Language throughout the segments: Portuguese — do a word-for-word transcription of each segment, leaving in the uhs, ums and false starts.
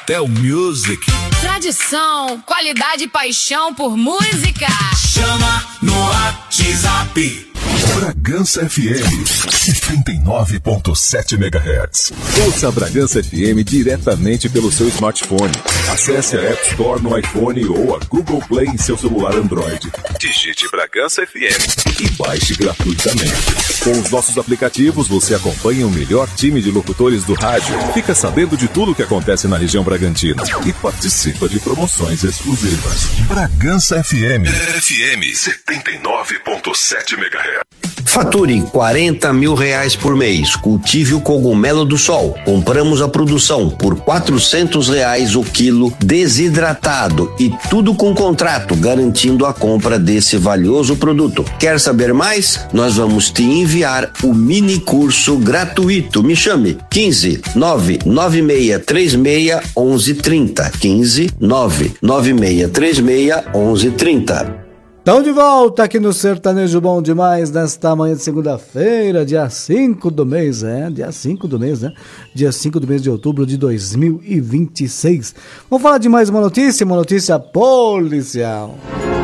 Cartel Music. Tradição, qualidade e paixão por música. Chama no WhatsApp. Bragança F M setenta e nove ponto sete megahertz. Ouça a Bragança F M diretamente pelo seu smartphone. Acesse a App Store no iPhone ou a Google Play em seu celular Android. Digite Bragança F M e baixe gratuitamente. Com os nossos aplicativos, você acompanha o melhor time de locutores do rádio, fica sabendo de tudo o que acontece na região Bragantina e participa de promoções exclusivas. Bragança F M. F M setenta e nove ponto sete megahertz. Fature quarenta mil reais por mês. Cultive o cogumelo do sol. Compramos a produção por quatrocentos reais o quilo desidratado e tudo com contrato, garantindo a compra desse valioso produto. Quer saber mais? Nós vamos te enviar o mini curso gratuito. Me chame quinze nove nove seis três seis onze trinta. quinze nove nove seis três seis onze trinta. Estão de volta aqui no Sertanejo Bom Demais, nesta manhã de segunda-feira, dia cinco do mês, é, dia cinco do mês, né? Dia cinco do mês de outubro de dois mil e vinte e seis. Vamos falar de mais uma notícia, uma notícia policial.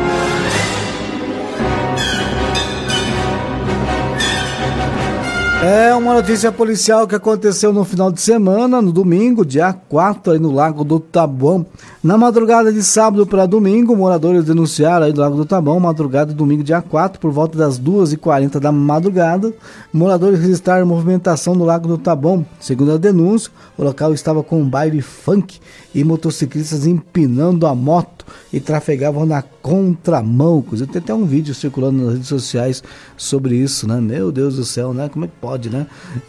É uma notícia policial que aconteceu no final de semana, no domingo, dia quatro, aí no Lago do Taboão. Na madrugada de sábado para domingo, moradores denunciaram aí do Lago do Taboão, madrugada de domingo, dia quatro, por volta das duas e quarenta da madrugada. Moradores registraram movimentação no Lago do Taboão. Segundo a denúncia, o local estava com um baile funk e motociclistas empinando a moto e trafegavam na contramão. Inclusive, tem até um vídeo circulando nas redes sociais sobre isso, né? Meu Deus do céu, né? Como é que pode, né?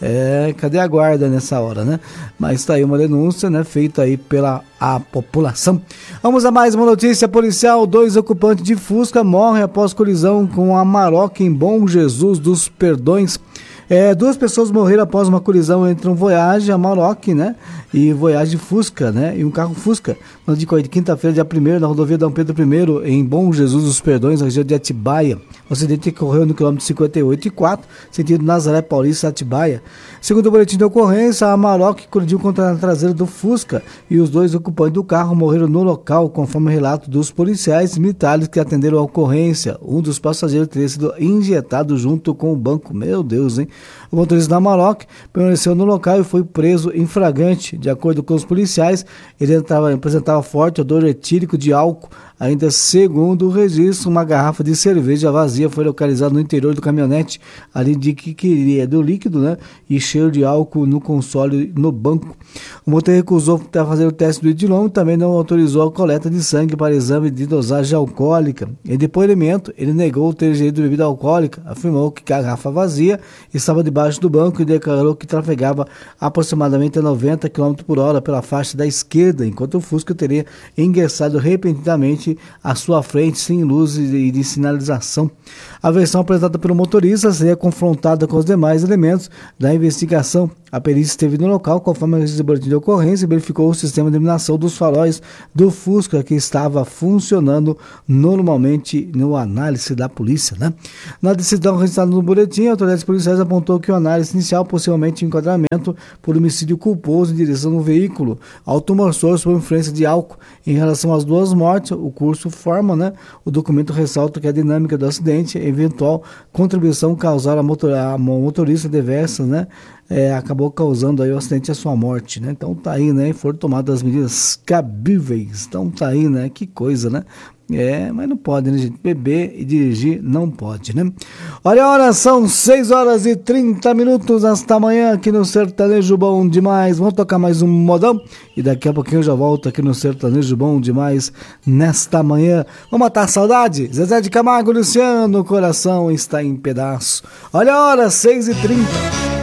É, cadê a guarda nessa hora, né? Mas tá aí uma denúncia, né? Feita aí pela a população. Vamos a mais uma notícia policial. Dois ocupantes de Fusca morrem após colisão com a Maroc em Bom Jesus dos Perdões. É, duas pessoas morreram após uma colisão entre um Voyage, a Maroc, né? E Voyage Fusca, né? E um carro Fusca. No dia de quinta-feira, dia primeiro, na rodovia Dom Pedro I, em Bom Jesus dos Perdões, na região de Atibaia. O acidente ocorreu no quilômetro cinquenta e oito e quatro, sentido Nazaré Paulista, Atibaia. Segundo o boletim de ocorrência, a Maroc colidiu contra a traseira do Fusca e os dois ocupantes do carro morreram no local, conforme o relato dos policiais militares que atenderam a ocorrência. Um dos passageiros teria sido injetado junto com o banco. Meu Deus, hein? O motorista da Maroc permaneceu no local e foi preso em flagrante. De acordo com os policiais, ele entrava, apresentava forte odor etílico de álcool. Ainda segundo o registro, uma garrafa de cerveja vazia foi localizada no interior do caminhonete, ali de que queria do líquido, né? E cheiro de álcool no console no banco. O motor recusou fazer o teste do etilon e também não autorizou a coleta de sangue para exame de dosagem alcoólica. Em depoimento, ele negou ter ingerido bebida alcoólica, afirmou que a garrafa vazia estava debaixo do banco e declarou que trafegava aproximadamente a noventa quilômetros por hora pela faixa da esquerda, enquanto o Fusca teria ingressado repentinamente à sua frente sem luz e de sinalização. A versão apresentada pelo motorista seria confrontada com os demais elementos da investigação. A perícia esteve no local, conforme o boletim de ocorrência, e verificou o sistema de iluminação dos faróis do Fusca, que estava funcionando normalmente no análise da polícia, né? Na decisão registrada no boletim, a autoridades policiais apontou que o análise inicial possivelmente enquadramento por homicídio culposo em direção no veículo automotor sob influência de álcool. Em relação às duas mortes, o curso forma, né? O documento ressalta que a dinâmica do acidente, eventual contribuição causar a, motor, a motorista diversa, né? É, acabou causando aí o acidente e a sua morte, né? Então tá aí, né? Foram tomadas as medidas cabíveis. Então tá aí, né? Que coisa, né? É, mas não pode, né, gente? Beber e dirigir não pode, né? Olha a hora, são seis horas e trinta minutos nesta manhã aqui no Sertanejo Bom Demais. Vamos tocar mais um modão e daqui a pouquinho eu já volto aqui no Sertanejo Bom Demais nesta manhã. Vamos matar a saudade? Zezé de Camargo, Luciano, o coração está em pedaço. Olha a hora, seis e trinta.